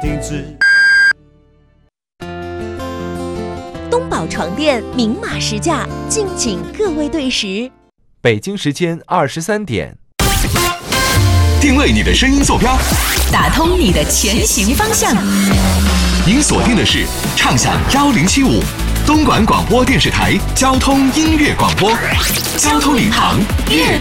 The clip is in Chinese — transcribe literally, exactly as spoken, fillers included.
停止。 东宝床垫明码实价，敬请各位对时。 北京时间二十三点。 定位你的声音坐标， 打通你的前行方向。 您锁定的是畅享幺零七五东莞广播电视台交通音乐广播，交通领航乐